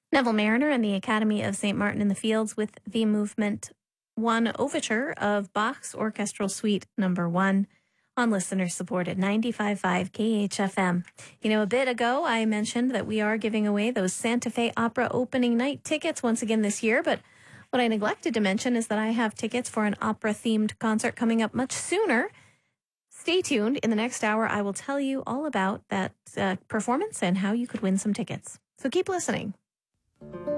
Neville Mariner and the Academy of St. Martin in the Fields with the Movement 1 overture of Bach's Orchestral Suite Number 1 on listener-supported 95.5 KHFM. You know, a bit ago, I mentioned that we are giving away those Santa Fe Opera opening night tickets once again this year, but what I neglected to mention is that I have tickets for an opera-themed concert coming up much sooner. Stay tuned. In the next hour, I will tell you all about that performance and how you could win some tickets. So keep listening.